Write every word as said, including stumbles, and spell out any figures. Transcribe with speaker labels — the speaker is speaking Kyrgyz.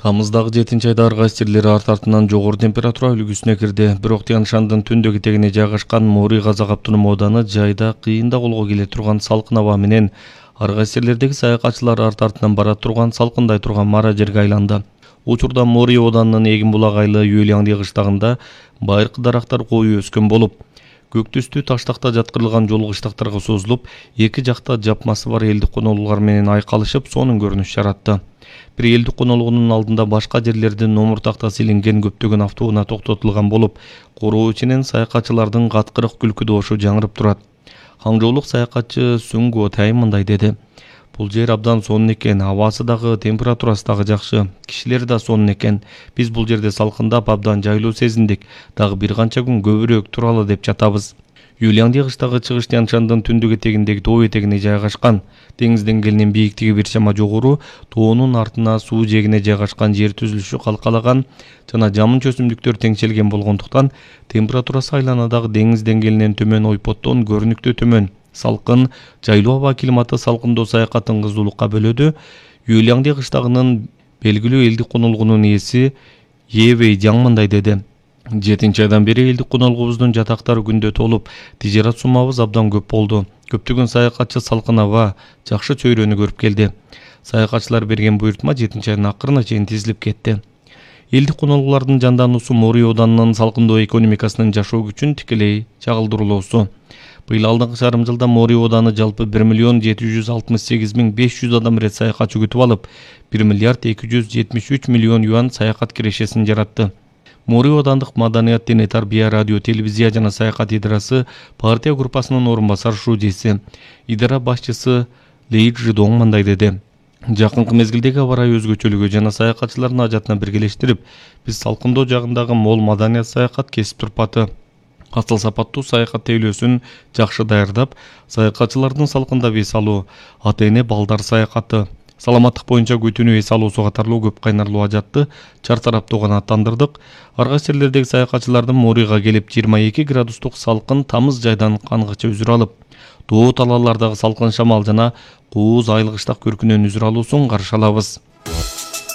Speaker 1: Тамыздагы жетинчи айда ар кайсы жерлери арт артынан жогору температура үлгүсүнө кирди. Бирок Тянь-Шандын түндүк этегине жайгашкан Мори Казак автоном ооданы жайда кыйында колго келе турган салкын аба менен ар кайсы жерлердеги саякатчылар арт артынан бара турган салкындай турган мара жерге айланды. Учурда Мори оодунун Эгин булак айлы Юлиаңди кыштагында байыркы дарактар коюу өскөн болуп, көк түстүү таштакта жаткырылган жол кыштактарга созулуп, эки жакта жапмасы бар элдик конолугулар менен айкалышып, сонун көрүнүш жаратты. Бир элдик конолугунун алдында башка жерлердин номур тактасы илинген көптөгөн автоунаа токтотулган болуп, короо ичинен саякатчылардын каткырык күлкү добушу жаңырып турат. Хаңжоолук саякатчы Сүнгө Тай мындай деди: "Бул жер абдан сонун экен, абасы дагы, температурасы дагы жакшы, кишилери да сонун экен. Биз бул жерде салкындап абдан жайлуу сезиндик, дагы бир канча күн көбүрөөк туралы деп жатабыз." Юлиаңди кыштагы чыгыш Тянь-Шандын түндүк этегиндеги тоо этегине жайгашкан. Деңиз деңгээлинин бийиктиги бир чама жогору, тоонун артына суу жээгине жайгашкан жер түзүлүшү калкалаган жана жамын чөсүмдүктөр теңшелген болгондуктан температурасы айланадагы деңиз деңгээлинен төмөн ойпоттон көрүнүктүү төмөн. Салкын, жайлуу аба климаты салкындоо саякатын кызуулукка бөлөдү. Юлиаңди кыштагынын белгилүү элдик конолугунун ээси Евей Жаң мындай деди: "Жетинчи айдан бери элдик конолугубуздун жатактары күндө толуп, тижерат суммабыз абдан көп болду. Көптөгөн саякатчы салкын аба, жакшы чөйрөнү көрүп келди. Саякатчылар берген буйртма жетинчи айдын акырына чейин тизилип кетти." Элдик конолугулардын жандануусу Мори оодунун салкындоо экономикасынын жашоо күчүн тикелей чагылдыруулоосу. Быйыл алдыңкы жарым жылда Мори ооданы жалпы бир миллион жети жүз алтымыш сегиз миң беш жүз адам рет саякатчы күтүп алып, бир миллиард эки жүз жетимиш үч миллион юан саякат кирешесин жаратты. Мори оодандык маданият, дене тарбия, радио, телевизия жана саякат идарасы партия группасынын орун басар шуудеси, идара башчысы Лей Жидоң мындай деди: "Жакынкы мезгилдеги аба ырайы өзгөчөлүгү жана саякатчылардын ажатына биргелештирип, биз салкындоо жагындагы мол маданият саякат кесип турпаты, асыл сапаттуу саякат тейлөөсүн жакшы даярдап, саякатчылардын салкындап эс алуу, ата-эне балдар саякаты, саламаттык боюнча күтүүнү эс алуусу катарлуу көп кайнарлуу ажатты чартараптоо канааттандырдык. Ар кайсы жерлердеги саякатчылардын Морига келип жыйырма эки градустук салкын тамыз жайдан кангыча үзүр алып, тоо талаалардагы салкын шамал жана кууз айлык ыштак көркүнөн үзүр алуусун каршы алабыз."